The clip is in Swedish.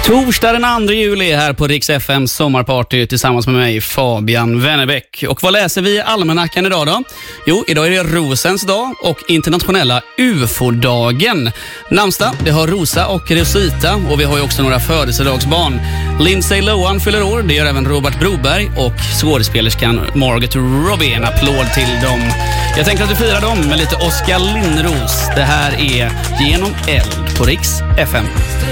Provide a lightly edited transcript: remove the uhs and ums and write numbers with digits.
Torsdag den 2 juli här på Rix FM sommarparty tillsammans med mig, Fabian Wennerbäck. Och vad läser vi i almanackan idag då? Jo, idag är det Rosens dag och internationella UFO-dagen. Namnsdag, det har Rosa och Rosita, och vi har ju också några födelsedagsbarn. Lindsay Lohan fyller år, det gör även Robert Broberg och skådespelerskan Margot Robbie. En applåd till dem. Jag tänkte att vi firar dem med lite Oskar Lindros. Det här är Genom eld på Rix FM.